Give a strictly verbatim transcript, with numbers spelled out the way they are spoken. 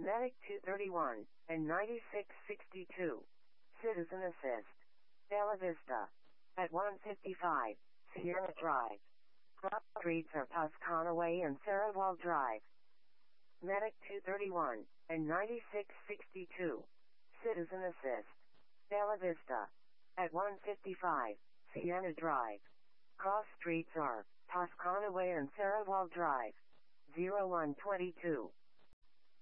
Medic two thirty-one and ninety-six sixty-two. Citizen Assist. Bella Vista. At one fifty-five, Sierra Drive. Cross streets are Toscana Way and Sarawal Drive. Medic two thirty-one and ninety-six sixty-two. Citizen Assist. Bella Vista. At one fifty-five, Sienna Drive. Cross streets are Toscana Way and Sarawal Drive. zero one two two.